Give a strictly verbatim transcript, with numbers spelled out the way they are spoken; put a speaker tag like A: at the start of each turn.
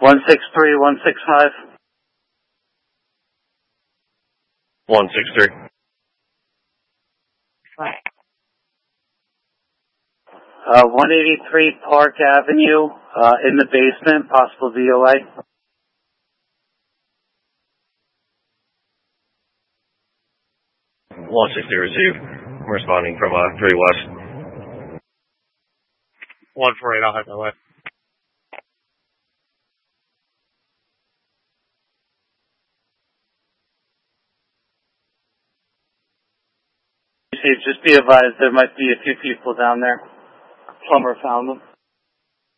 A: one six three, one six five.
B: one six three.
A: Uh, one eighty-three Park Avenue, uh, in the basement, possible V O A.
B: one six three received. I'm responding from uh, three West.
C: one four eight, I'll head that way.
A: Just be advised, there might be a few people down there. Plumber found them.